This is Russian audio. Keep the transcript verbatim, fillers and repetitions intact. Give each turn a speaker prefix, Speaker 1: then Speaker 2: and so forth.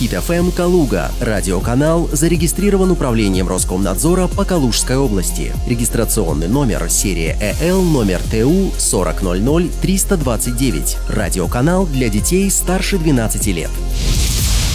Speaker 1: Хит эф эм Калуга. Радиоканал зарегистрирован управлением Роскомнадзора по Калужской области. Регистрационный номер серия ЭЛ номер ТУ сорок ноль ноль триста двадцать девять. Радиоканал для детей старше двенадцати лет.